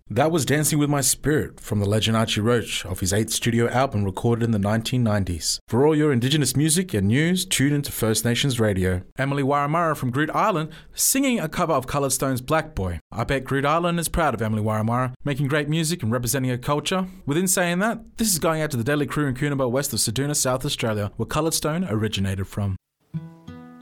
That was Dancing With My Spirit from the legend Archie Roach off his 8th studio album recorded in the 1990s. For all your Indigenous music and news, tune into First Nations Radio. Emily Waramara from Groote Eylandt singing a cover of Coloured Stone's Black Boy. I bet Groote Eylandt is proud of Emily Waramara, making great music and representing her culture. Within saying that, this is going out to the Daily Crew in Coonamble, west of Ceduna, South Australia, where Coloured Stone originated from.